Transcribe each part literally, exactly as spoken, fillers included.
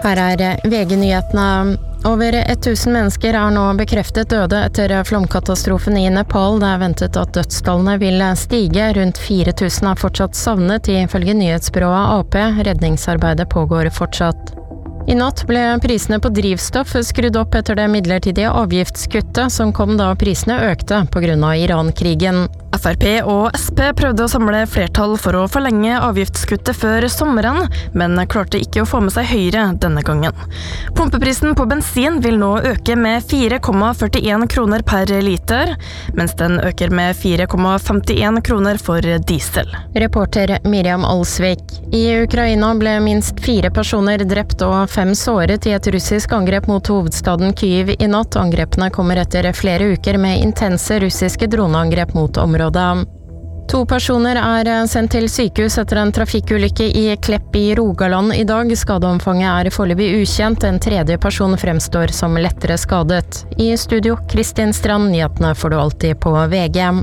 Her er V G-nyhetene. Over tusen mennesker er nå bekreftet døde etter flomkatastrofen i Nepal. Det er ventet at dødstallene vil stige. Rundt fire tusen er fortsatt savnet, ifølge nyhetsbyrået A P. Redningsarbeidet pågår fortsatt. I natt ble prisene på drivstoff skrudd opp etter det midlertidige avgiftskuttet som kom da prisene økte på grunn av Iran-krigen. F R P og S P prøvde å samle flertall for å forlenge avgiftskuttet før sommeren, men klarte ikke å få med seg Høyre denne gangen. Pumpeprisen på bensin vil nå øke med fire komma førtien kroner per liter, mens den øker med fire komma femtien kroner for diesel. Reporter Miriam Alsvik. I Ukraina ble minst fire personer drept og fem såret i et russisk angrep mot hovedstaden Kyiv i natt. Angrepene kommer etter flere uker med intense russiske droneangrep mot området. To personer er sendt til sykehus etter en trafikkulykke i Klepp i Rogaland i dag. Skadeomfanget er foreløpig ukjent. En tredje person fremstår som lettere skadet. I studio, Kristin Strand. Nyhetene får du alltid på V G.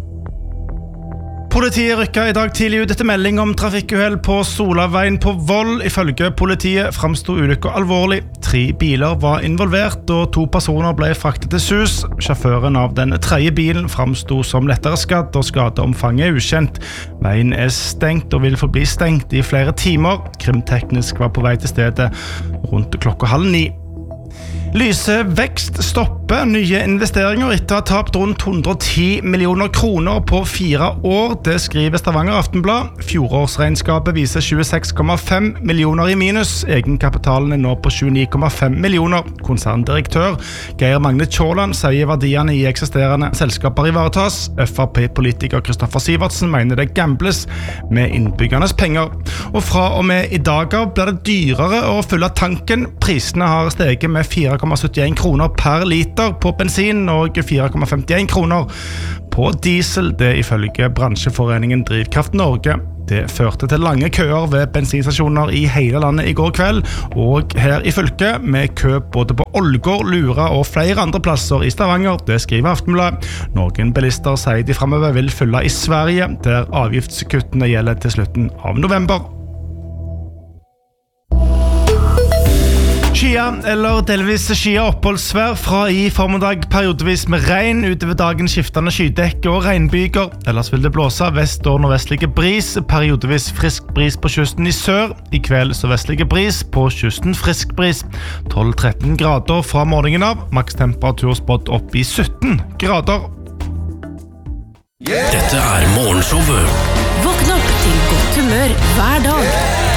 Politiet rykket i dag tidlig ut etter melding om trafikkuhell på Solaveien på Voll. Ifølge politiet fremstod ulykken alvorlig. Tre biler var involvert, og to personer ble fraktet til sus. Sjåføren av den tredje bilen fremstod som lettere skadd, og skadeomfanget er ukjent. Veien er stengt og vil forbli stengt i flere timer. Krimteknisk var på vei til stedet rundt klokka halv ni. Lyse vekst stopper nye investeringer etter å ha tapt rundt hundre og ti millioner kroner på fire år. Det skriver Stavanger Aftenblad. Fjorårsregnskapet viser tjueseks komma fem millioner i minus. Egenkapitalen er nå på tjueni komma fem millioner. Konserndirektør Geir Magne Tjåland sier verdiene i eksisterende selskaper ivaretas. F R P-politiker Kristoffer Sivertsen mener det gambles med innbyggernes penger. Og fra og med i dag av blir det dyrere å fylle tanken. Prisene har steget med fire komma syttien kroner per liter på bensin og fire komma femtien kroner på diesel, det ifølge bransjeforeningen Drivkraft Norge. Det førte til lange køer ved bensinstasjoner i hele landet i går kveld, og her i fylket med kø både på Ålgård, Lura og flere andre plasser i Stavanger, det skriver Aftenblad. Noen bilister sier de fremover vil fylle i Sverige, der avgiftskuttene gjelder til slutten av november. Skia eller delvis skia oppholdsvær fra i formiddag periodevis med regn, utover dagen skiftende skydekke og regnbyger. Ellers vil det blåse vest- og nordvestlige bris, periodevis frisk bris på kysten i sør. I kveld så vestlige bris, på kysten frisk bris. tolv til tretten grader fra morgenen av, makstemperatur spådd opp i sytten grader. Dette er morgenshowet. Våkn opp til godt humør hver dag.